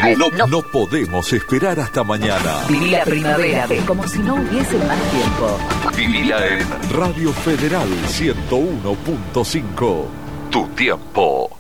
No podemos esperar hasta mañana. Viví la primavera como si no hubiese más tiempo. Vivila en Radio Federal 101.5. Tu tiempo.